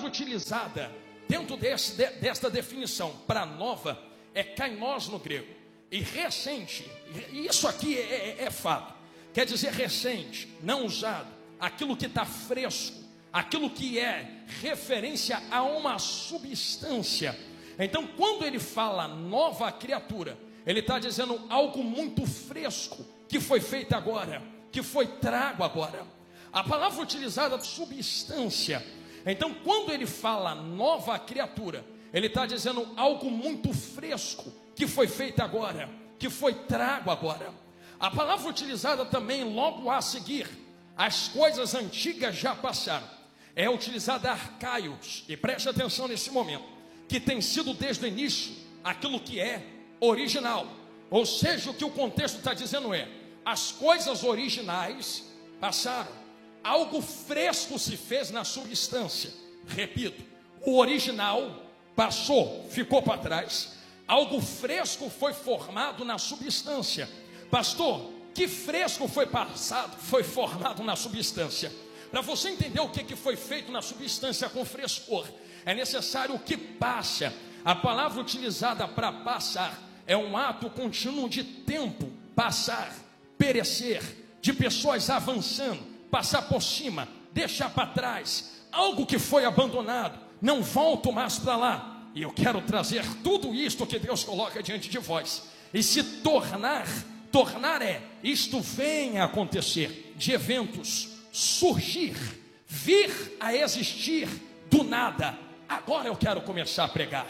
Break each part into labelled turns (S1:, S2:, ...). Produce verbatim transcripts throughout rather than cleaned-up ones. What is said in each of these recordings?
S1: utilizada dentro desse, de, desta definição para nova é kainos no grego. E recente, e isso aqui é, é, é fato, quer dizer recente, não usado, aquilo que está fresco, aquilo que é referência a uma substância. Então, quando ele fala nova criatura, ele está dizendo algo muito fresco, que foi feito agora, que foi trago agora. A palavra utilizada, substância. Então, quando ele fala nova criatura, ele está dizendo algo muito fresco, que foi feito agora, que foi trago agora. A palavra utilizada também logo a seguir, as coisas antigas já passaram, é utilizada arcaios, e preste atenção nesse momento, que tem sido desde o início aquilo que é original. Ou seja, o que o contexto está dizendo é, as coisas originais passaram, algo fresco se fez na substância. Repito, o original passou, ficou para trás, algo fresco foi formado na substância. Pastor, que fresco foi passado, foi formado na substância? Para você entender o que, que foi feito na substância com frescor, é necessário o que passa. A palavra utilizada para passar é um ato contínuo de tempo, passar, perecer, de pessoas avançando, passar por cima, deixar para trás, algo que foi abandonado, não volto mais para lá. E eu quero trazer tudo isto que Deus coloca diante de vós, e se tornar, tornar é, isto vem a acontecer, de eventos, surgir, vir a existir do nada. Agora eu quero começar a pregar,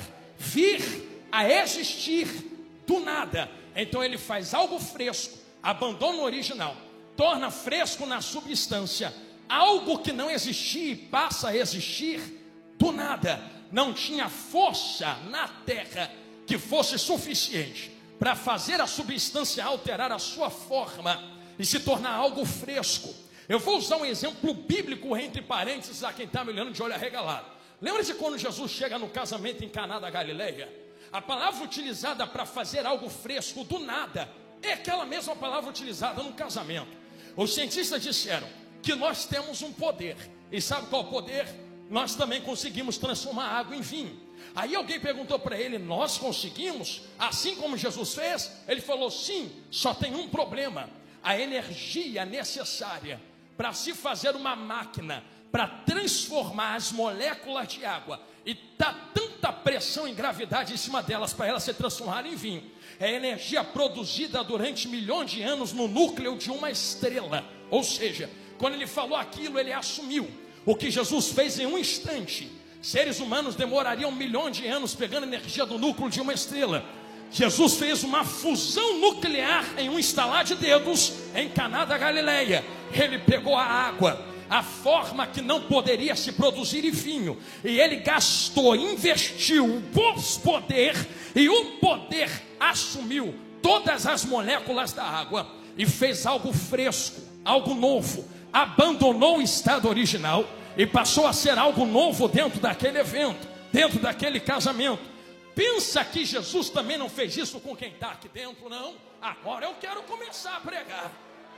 S1: vir a existir do nada. Então ele faz algo fresco, abandona o original, torna fresco na substância, algo que não existia e passa a existir do nada. Não tinha força na terra que fosse suficiente para fazer a substância alterar a sua forma e se tornar algo fresco. Eu vou usar um exemplo bíblico entre parênteses a quem está me olhando de olho arregalado. Lembra-se quando Jesus chega no casamento em Caná da Galileia? A palavra utilizada para fazer algo fresco do nada é aquela mesma palavra utilizada no casamento. Os cientistas disseram que nós temos um poder. E sabe qual poder? Nós também conseguimos transformar água em vinho. Aí alguém perguntou para ele, nós conseguimos? Assim como Jesus fez? Ele falou, sim, só tem um problema. A energia necessária para se fazer uma máquina, para transformar as moléculas de água e dar tanta pressão e gravidade em cima delas para elas se transformarem em vinho, é energia produzida durante milhões de anos no núcleo de uma estrela. Ou seja, quando ele falou aquilo, ele assumiu o que Jesus fez em um instante. Seres humanos demorariam milhões de anos pegando energia do núcleo de uma estrela. Jesus fez uma fusão nuclear em um estalar de dedos em Caná da Galileia. Ele pegou a água, a forma que não poderia se produzir em vinho, e ele gastou, investiu o poder, e o poder assumiu todas as moléculas da água e fez algo fresco, algo novo. Abandonou o estado original e passou a ser algo novo dentro daquele evento, dentro daquele casamento. Pensa que Jesus também não fez isso com quem está aqui dentro, não? Agora eu quero começar a pregar.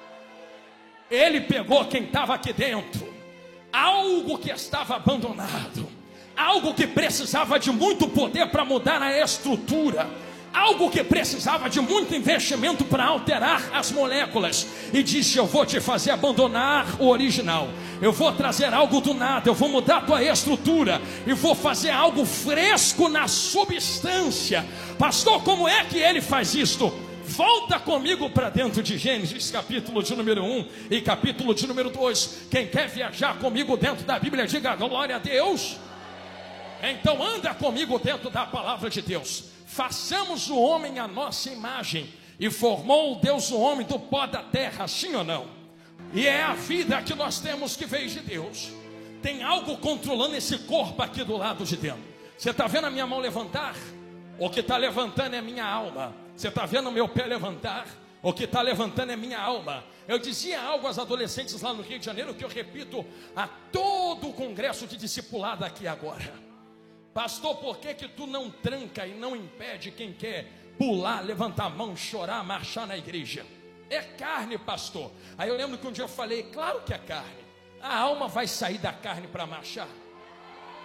S1: Ele pegou quem estava aqui dentro, algo que estava abandonado, algo que precisava de muito poder para mudar a estrutura, algo que precisava de muito investimento para alterar as moléculas, e disse, eu vou te fazer abandonar o original, eu vou trazer algo do nada, eu vou mudar a tua estrutura, e vou fazer algo fresco na substância. Pastor, como é que ele faz isto? Volta comigo para dentro de Gênesis, capítulo de número um e capítulo de número dois. Quem quer viajar comigo dentro da Bíblia, diga glória a Deus. Então anda comigo dentro da palavra de Deus. Façamos o homem à nossa imagem, e formou Deus o homem do pó da terra, sim ou não? E é a vida que nós temos que veio de Deus. Tem algo controlando esse corpo aqui do lado de dentro. Você está vendo a minha mão levantar? O que está levantando é minha alma. Você está vendo o meu pé levantar? O que está levantando é minha alma. Eu dizia algo aos adolescentes lá no Rio de Janeiro, que eu repito a todo o congresso de discipulado aqui agora. Pastor, por que que tu não tranca e não impede quem quer pular, levantar a mão, chorar, marchar na igreja? É carne, pastor. Aí eu lembro que um dia eu falei, claro que é carne. A alma vai sair da carne para marchar.